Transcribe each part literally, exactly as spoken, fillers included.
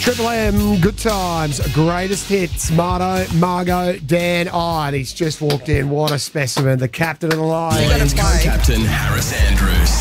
Triple M, good times, greatest hits. Marto, Margot, Dan, oh, and he's just walked in. What a specimen. The captain of the line. Lions co-captain Harris Andrews.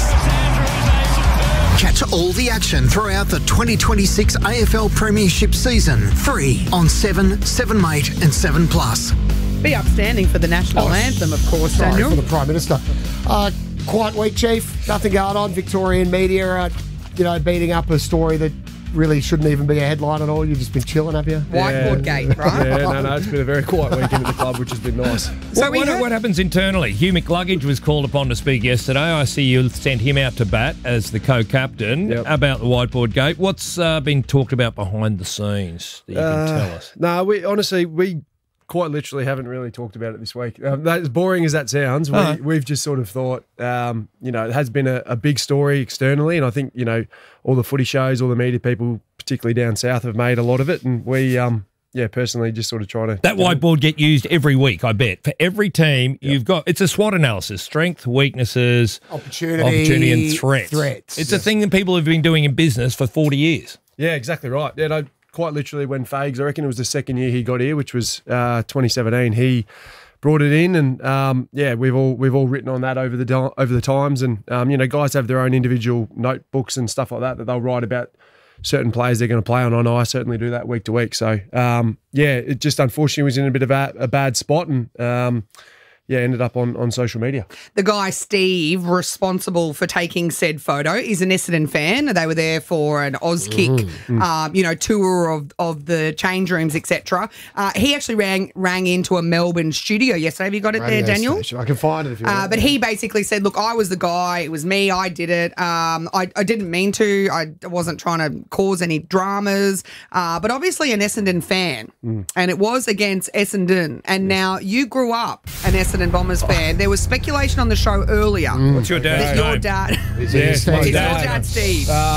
Catch all the action throughout the twenty twenty-six A F L Premiership season. Free on seven, seven Mate and seven Plus. Be upstanding for the national Oh, anthem, of course, Sorry Daniel. for the Prime Minister. Uh, quiet week, Chief. Nothing going on. Victorian media are, you know, beating up a story that really shouldn't even be a headline at all. You've just been chilling, have you? Whiteboard gate, right? Yeah, no, no, it's been a very quiet weekend at the club, which has been nice. So what, we what, heard- what happens internally? Hugh McLuggage was called upon to speak yesterday. I see you sent him out to bat as the co-captain. Yep. About the whiteboard gate. What's uh, been talked about behind the scenes that you can Uh, tell us? No, we honestly, we quite literally haven't really talked about it this week. Um, that, as boring as that sounds, we, Uh-huh. we've just sort of thought, um, you know, it has been a, a big story externally, and I think, you know, all the footy shows, all the media people, particularly down south, have made a lot of it, and we, um, yeah, personally just sort of try to... That whiteboard get used every week, I bet. For every team, you've got, it's a SWOT analysis, strength, weaknesses, Opportunity, opportunity and threats. threats. It's a thing that people have been doing in business for forty years. Yeah, exactly right. Yeah, no, quite literally when Fags, I reckon it was the second year he got here, which was uh, twenty seventeen, he brought it in, and um, yeah, we've all we've all written on that over the di- over the times, and um, you know, guys have their own individual notebooks and stuff like that that they'll write about certain players they're going to play on. I know I certainly do that week to week. So um, yeah, it just unfortunately was in a bit of a, a bad spot, and um, yeah, ended up on, on social media. The guy, Steve, responsible for taking said photo, is an Essendon fan. They were there for an Auskick, Mm-hmm. um, you know, tour of, of the change rooms, et cetera. Uh, he actually rang rang into a Melbourne studio yesterday. Have you got it Radio there, Daniel? station. I can find it if you Uh, want. but he basically said, look, I was the guy. It was me. I did it. Um, I, I didn't mean to. I wasn't trying to cause any dramas. Uh, but obviously an Essendon fan. Mm. And it was against Essendon. And now you grew up an Essendon Bombers fan. There was speculation on the show earlier Mm. What's your dad's that name? your dad Is Yeah, it it's my is your Steve? dad. dad, Steve. Uh,